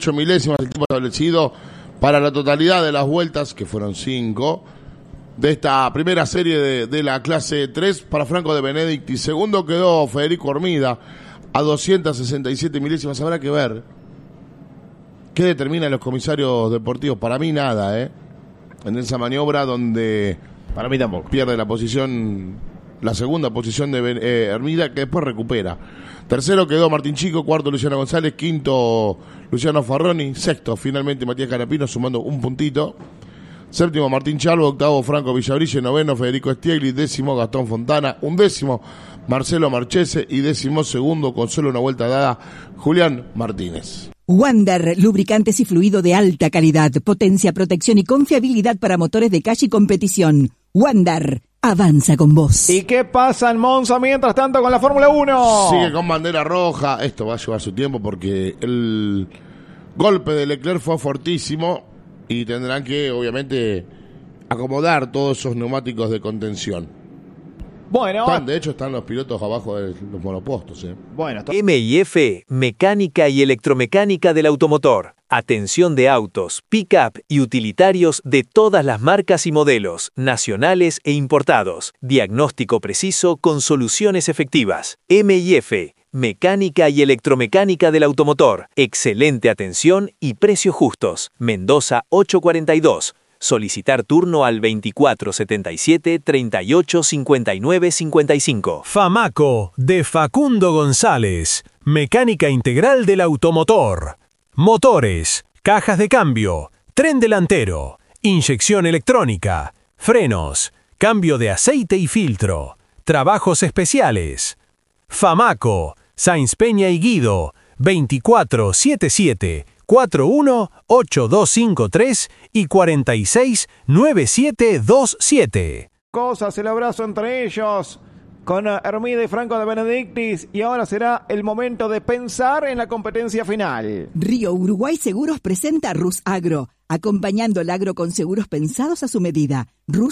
38 milésimas el tiempo establecido para la totalidad de las vueltas, que fueron 5, de esta primera serie de la clase 3 para Franco de Benedicti. Segundo quedó Federico Hormida a 267 milésimas. Habrá que ver qué determinan los comisarios deportivos. Para mí nada, en esa maniobra donde para mí tampoco pierde la posición, la segunda posición de Hermida, que después recupera. Tercero quedó Martín Chico, cuarto Luciano González, quinto Luciano Farroni, sexto finalmente Matías Canapino sumando un puntito, séptimo Martín Chalvo, octavo Franco Villabrille, noveno Federico Stiegli, décimo Gastón Fontana, undécimo Marcelo Marchese y décimo segundo, con solo una vuelta dada, Julián Martínez. Wander, lubricantes y fluido de alta calidad, potencia, protección y confiabilidad para motores de calle y competición. Wander, avanza con vos. ¿Y qué pasa en Monza mientras tanto con la Fórmula 1? Sigue con bandera roja. Esto va a llevar su tiempo porque el golpe de Leclerc fue fortísimo y tendrán que, obviamente, acomodar todos esos neumáticos de contención. Bueno, de hecho están los pilotos abajo de los monopostos. Bueno, M&F, mecánica y electromecánica del automotor. Atención de autos, pick-up y utilitarios de todas las marcas y modelos, nacionales e importados. Diagnóstico preciso con soluciones efectivas. M&F, mecánica y electromecánica del automotor. Excelente atención y precios justos. Mendoza 842. Solicitar turno al 2477 38 59 55. Famaco, de Facundo González. Mecánica integral del automotor. Motores, cajas de cambio, tren delantero, inyección electrónica, frenos, cambio de aceite y filtro, trabajos especiales. Famaco, Sáenz Peña y Guido, 2477 418253 y 469727. Cosas, el abrazo entre ellos con Hermida y Franco de Benedictis, y ahora será el momento de pensar en la competencia final. Río Uruguay Seguros presenta Rus Agro, acompañando el agro con seguros pensados a su medida. Rus